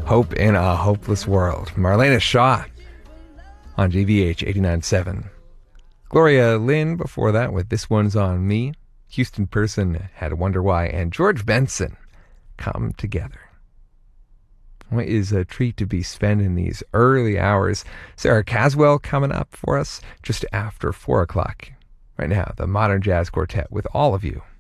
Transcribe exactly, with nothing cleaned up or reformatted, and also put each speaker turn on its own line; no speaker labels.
Hope in a Hopeless World. Marlena Shaw on G V H eighty-nine point seven. Gloria Lynn before that with This One's on Me. Houston Person had Wonder Why. And George Benson, Come Together. What is a treat to be spent in these early hours. Sarah Caswell coming up for us just after four o'clock. Right now, the Modern Jazz Quartet with all of you.